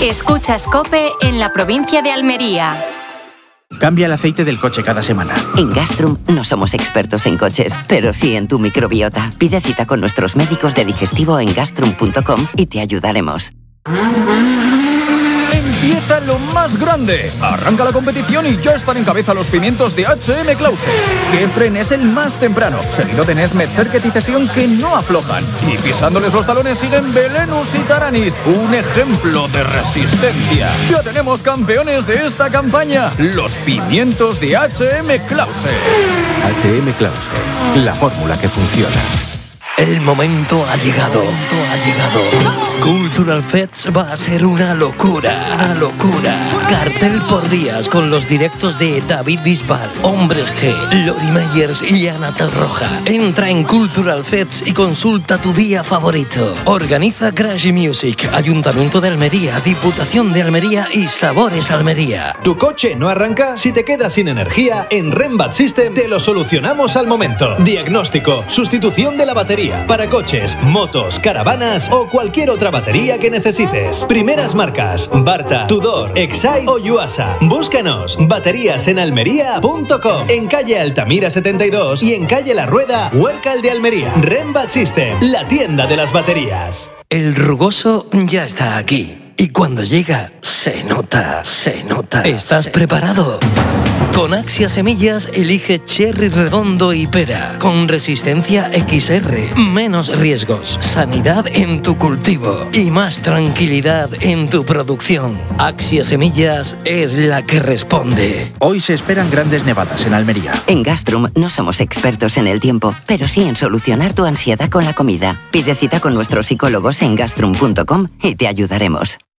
Escuchas COPE en la provincia de Almería. Cambia el aceite del coche cada semana. En Gastrum no somos expertos en coches, pero sí en tu microbiota. Pide cita con nuestros médicos de digestivo en gastrum.com y te ayudaremos. Empieza lo más grande. Arranca la competición y ya están en cabeza los pimientos de H.M. Clause. Kefren es el más temprano, seguido de Nesmet, Serket y Cesión, que no aflojan. Y pisándoles los talones siguen Belenus y Taranis, un ejemplo de resistencia. Ya tenemos campeones de esta campaña, los pimientos de H.M. Clause. H.M. Clause, la fórmula que funciona. El momento ha llegado. Cultural Fest va a ser una locura. Cartel por días con los directos de David Bisbal, Hombres G, Lori Meyers y Ana Torroja. Entra en Cultural Fest y consulta tu día favorito. Organiza Crash Music, Ayuntamiento de Almería, Diputación de Almería y Sabores Almería. ¿Tu coche no arranca? Si te quedas sin energía, en Rembat System te lo solucionamos al momento. Diagnóstico, sustitución de la batería para coches, motos, caravanas o cualquier otra batería que necesites. Primeras marcas: Barta, Tudor, Excite o Yuasa. Búscanos. Bateríasenalmería.com. En calle Altamira 72 y en calle La Rueda, Huércal de Almería. Rembat System, la tienda de las baterías. El rugoso ya está aquí. Y cuando llega, se nota. ¿Estás preparado? Con Axia Semillas elige cherry redondo y pera. Con resistencia XR, menos riesgos, sanidad en tu cultivo y más tranquilidad en tu producción. Axia Semillas es la que responde. Hoy se esperan grandes nevadas en Almería. En Gastrum no somos expertos en el tiempo, pero sí en solucionar tu ansiedad con la comida. Pide cita con nuestros psicólogos en gastrum.com y te ayudaremos.